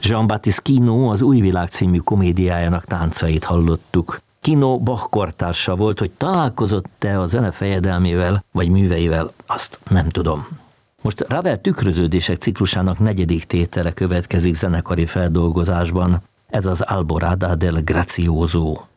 Jean-Baptiste Quinault az Új világ című komédiájának táncait hallottuk. Quinault Bach kortársa volt, hogy találkozott-e a zene fejedelmével vagy műveivel, azt nem tudom. Most Ravel tükröződések ciklusának 4. tétele következik zenekari feldolgozásban. Ez az Alborada del Grazioso.